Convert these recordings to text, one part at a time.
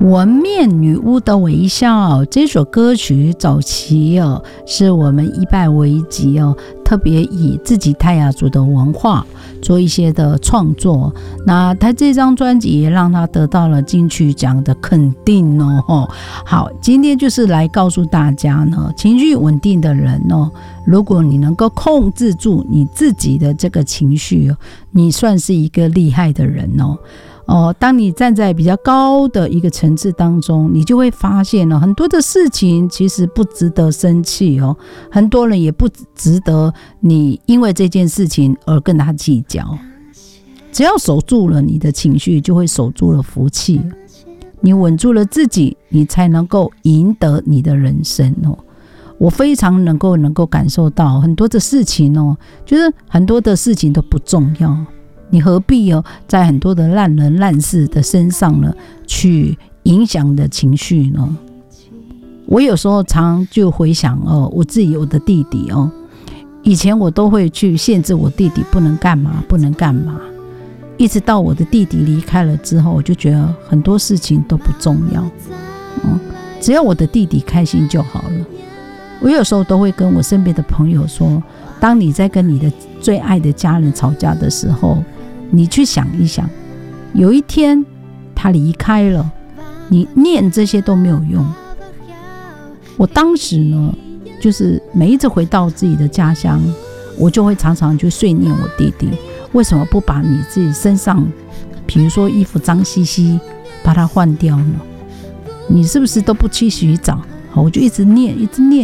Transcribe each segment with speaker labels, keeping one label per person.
Speaker 1: 纹面女巫的微笑这首歌曲早期是我们一拜为己特别以自己泰雅族的文化做一些的创作。那他这张专辑也让他得到了金曲奖的肯定好，今天就是来告诉大家呢，情绪稳定的人如果你能够控制住你自己的这个情绪你算是一个厉害的人当你站在比较高的一个层次当中，你就会发现很多的事情其实不值得生气很多人也不值得你因为这件事情而跟他计较。只要守住了你的情绪，就会守住了福气。你稳住了自己，你才能够赢得你的人生我非常能够感受到很多的事情就是很多的事情都不重要，你何必在很多的烂人烂事的身上呢去影响你的情绪呢？我有时候常就回想我自己我的弟弟以前我都会去限制我弟弟不能干嘛，一直到我的弟弟离开了之后，我就觉得很多事情都不重要只要我的弟弟开心就好了。我有时候都会跟我身边的朋友说，当你在跟你的最爱的家人吵架的时候，你去想一想，有一天他离开了，你念这些都没有用。我当时呢，就是每一次回到自己的家乡，我就会常常去碎念我弟弟，为什么不把你自己身上比如说衣服脏兮兮把它换掉呢？你是不是都不去洗澡？我就一直念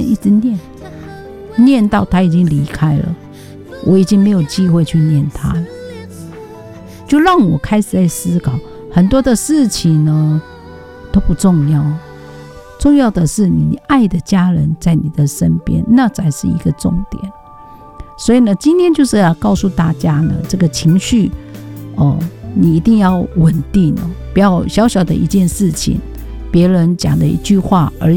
Speaker 1: 到他已经离开了，我已经没有机会去念他了。就让我开始在思考，很多的事情呢都不重要，重要的是你爱的家人在你的身边，那才是一个重点。所以呢，今天就是要告诉大家呢，这个情绪你一定要稳定不要小小的一件事情，别人讲的一句话而